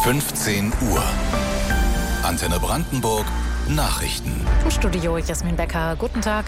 15 Uhr. Antenne Brandenburg Nachrichten. Im Studio Jasmin Becker. Guten Tag.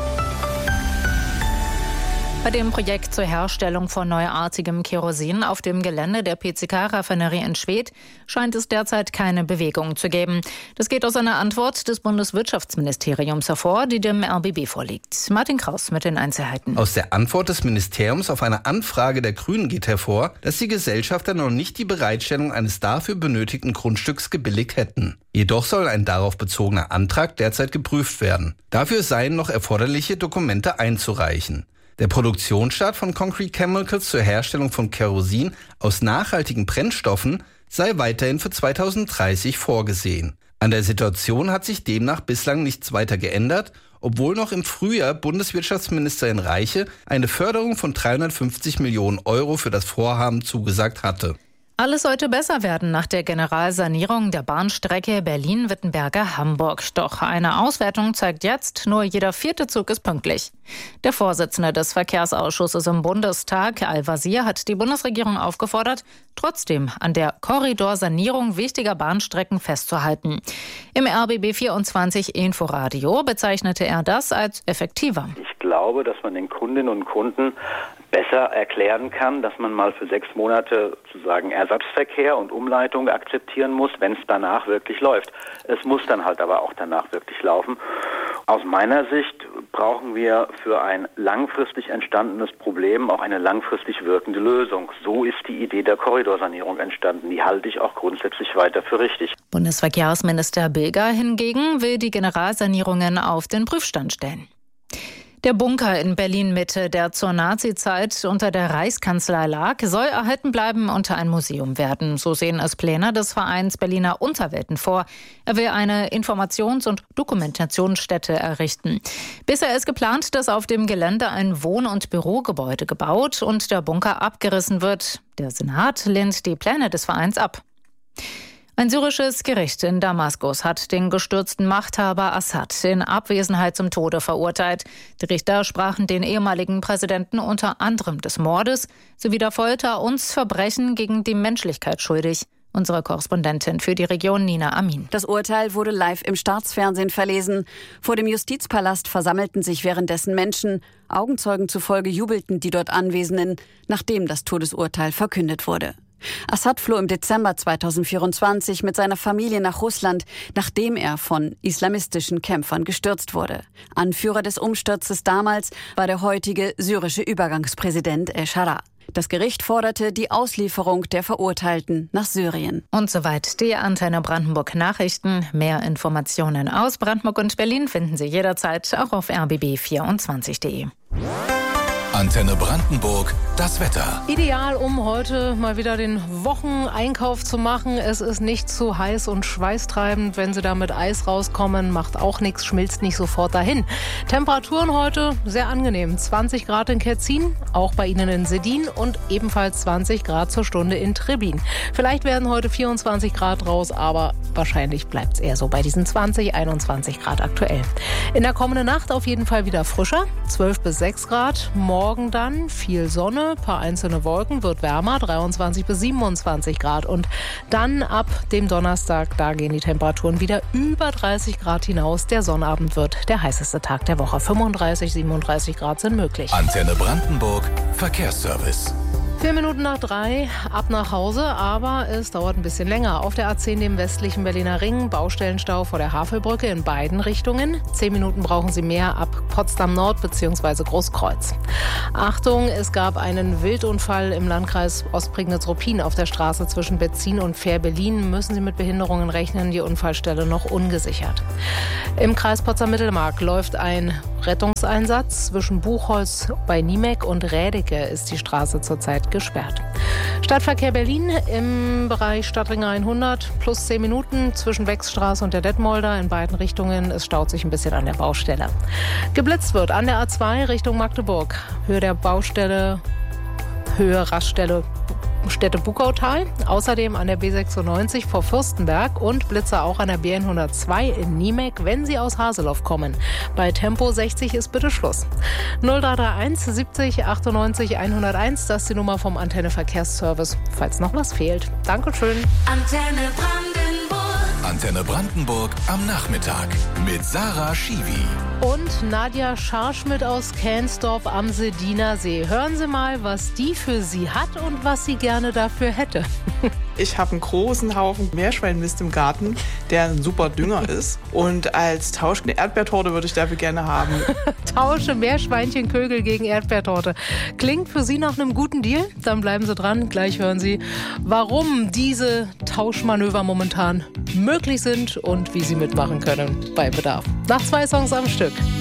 Bei dem Projekt zur Herstellung von neuartigem Kerosin auf dem Gelände der PCK-Raffinerie in Schwedt scheint es derzeit keine Bewegung zu geben. Das geht aus einer Antwort des Bundeswirtschaftsministeriums hervor, die dem RBB vorliegt. Martin Kraus mit den Einzelheiten. Aus der Antwort des Ministeriums auf eine Anfrage der Grünen geht hervor, dass die Gesellschafter noch nicht die Bereitstellung eines dafür benötigten Grundstücks gebilligt hätten. Jedoch soll ein darauf bezogener Antrag derzeit geprüft werden. Dafür seien noch erforderliche Dokumente einzureichen. Der Produktionsstart von Concrete Chemicals zur Herstellung von Kerosin aus nachhaltigen Brennstoffen sei weiterhin für 2030 vorgesehen. An der Situation hat sich demnach bislang nichts weiter geändert, obwohl noch im Frühjahr Bundeswirtschaftsministerin Reiche eine Förderung von 350 Millionen Euro für das Vorhaben zugesagt hatte. Alles sollte besser werden nach der Generalsanierung der Bahnstrecke Berlin-Wittenberge-Hamburg. Doch eine Auswertung zeigt jetzt, nur jeder 4. Zug ist pünktlich. Der Vorsitzende des Verkehrsausschusses im Bundestag, Al-Wazir, hat die Bundesregierung aufgefordert, trotzdem an der Korridorsanierung wichtiger Bahnstrecken festzuhalten. Im RBB 24 Inforadio bezeichnete er das als effektiver. Ich glaube, dass man den Kundinnen und Kunden besser erklären kann, dass man mal für 6 Monate sozusagen Ersatzverkehr und Umleitung akzeptieren muss, wenn es danach wirklich läuft. Es muss dann halt aber auch danach wirklich laufen. Aus meiner Sicht brauchen wir für ein langfristig entstandenes Problem auch eine langfristig wirkende Lösung. So ist die Idee der Korridorsanierung entstanden. Die halte ich auch grundsätzlich weiter für richtig. Bundesverkehrsminister Bilger hingegen will die Generalsanierungen auf den Prüfstand stellen. Der Bunker in Berlin-Mitte, der zur Nazizeit unter der Reichskanzlei lag, soll erhalten bleiben und ein Museum werden. So sehen es Pläne des Vereins Berliner Unterwelten vor. Er will eine Informations- und Dokumentationsstätte errichten. Bisher ist geplant, dass auf dem Gelände ein Wohn- und Bürogebäude gebaut und der Bunker abgerissen wird. Der Senat lehnt die Pläne des Vereins ab. Ein syrisches Gericht in Damaskus hat den gestürzten Machthaber Assad in Abwesenheit zum Tode verurteilt. Die Richter sprachen den ehemaligen Präsidenten unter anderem des Mordes sowie der Folter und Verbrechen gegen die Menschlichkeit schuldig. Unsere Korrespondentin für die Region Nina Amin. Das Urteil wurde live im Staatsfernsehen verlesen. Vor dem Justizpalast versammelten sich währenddessen Menschen. Augenzeugen zufolge jubelten die dort Anwesenden, nachdem das Todesurteil verkündet wurde. Assad floh im Dezember 2024 mit seiner Familie nach Russland, nachdem er von islamistischen Kämpfern gestürzt wurde. Anführer des Umsturzes damals war der heutige syrische Übergangspräsident El-Shara. Das Gericht forderte die Auslieferung der Verurteilten nach Syrien. Und soweit die Antenne Brandenburg Nachrichten. Mehr Informationen aus Brandenburg und Berlin finden Sie jederzeit auch auf rbb24.de. Antenne Brandenburg, das Wetter. Ideal, um heute mal wieder den Wocheneinkauf zu machen. Es ist nicht zu heiß und schweißtreibend. Wenn Sie da mit Eis rauskommen, macht auch nichts, schmilzt nicht sofort dahin. Temperaturen heute sehr angenehm. 20 Grad in Ketzin, auch bei Ihnen in Sedin und ebenfalls 20 Grad zur Stunde in Trebin. Vielleicht werden heute 24 Grad raus, aber wahrscheinlich bleibt es eher so bei diesen 20, 21 Grad aktuell. In der kommenden Nacht auf jeden Fall wieder frischer, 12 bis 6 Grad. Morgen dann viel Sonne, paar einzelne Wolken, wird wärmer, 23 bis 27 Grad. Und dann ab dem Donnerstag, da gehen die Temperaturen wieder über 30 Grad hinaus. Der Sonnabend wird der heißeste Tag der Woche. 35, 37 Grad sind möglich. Antenne Brandenburg, Verkehrsservice. 4 Minuten nach 3, ab nach Hause, aber es dauert ein bisschen länger. Auf der A10 dem westlichen Berliner Ring, Baustellenstau vor der Havelbrücke in beiden Richtungen. 10 Minuten brauchen Sie mehr ab Potsdam Nord bzw. Großkreuz. Achtung, es gab einen Wildunfall im Landkreis Ostprignitz-Ruppin auf der Straße zwischen Betzin und Fähr-Berlin. Müssen Sie mit Behinderungen rechnen, die Unfallstelle noch ungesichert. Im Kreis Potsdam-Mittelmark läuft ein Rettungseinsatz. Zwischen Buchholz bei Niemek und Rädecke ist die Straße zurzeit gesperrt. Stadtverkehr Berlin im Bereich Stadtring 100 plus 10 Minuten zwischen Wechsstraße und der Detmolder in beiden Richtungen. Es staut sich ein bisschen an der Baustelle. Geblitzt wird an der A2 Richtung Magdeburg. Höhe der Baustelle, Höhe Raststelle Städte-Buckautal, außerdem an der B96 vor Fürstenberg und Blitzer auch an der B102 in Niemek, wenn Sie aus Haseloff kommen. Bei Tempo 60 ist bitte Schluss. 0331 70 98 101, das ist die Nummer vom Antenne Verkehrsservice, falls noch was fehlt. Dankeschön. Antenne Brandenburg. Antenne Brandenburg am Nachmittag mit Sarah Schiwi. Und Nadja Scharschmidt aus Känsdorf am Sediner See. Hören Sie mal, was die für Sie hat und was sie gerne dafür hätte. Ich habe einen großen Haufen Meerschweinmist im Garten, der ein super Dünger ist. Und als Tausch eine Erdbeertorte würde ich dafür gerne haben. Tausche Meerschweinchenkögel gegen Erdbeertorte. Klingt für Sie nach einem guten Deal? Dann bleiben Sie dran. Gleich hören Sie, warum diese Tauschmanöver momentan möglich sind und wie Sie mitmachen können bei Bedarf. Nach 2 Songs am Stück.